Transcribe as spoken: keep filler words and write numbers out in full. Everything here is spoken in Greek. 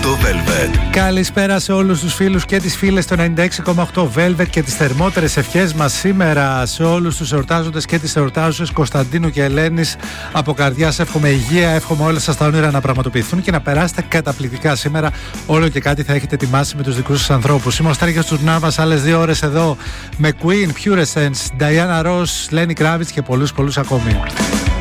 οκτώ Velvet. Καλησπέρα σε όλους τους φίλους και τις φίλες του ενενήντα έξι κόμμα οκτώ Velvet και τις θερμότερες ευχές μας σήμερα σε όλους τους εορτάζοντες και τις εορτάζουσες Κωνσταντίνου και Ελένης. Από καρδιάς εύχομαι υγεία, εύχομαι όλα σας τα όνειρα να πραγματοποιηθούν και να περάσετε καταπληκτικά σήμερα. Όλο και κάτι θα έχετε ετοιμάσει με τους δικούς σας ανθρώπους. Είμαι ο Στέργιος Τουρνάβας, άλλες δύο ώρες εδώ με Queen, Pure Essence, Diana Ross, Lenny Kravitz και πολλούς πολλούς ακόμη.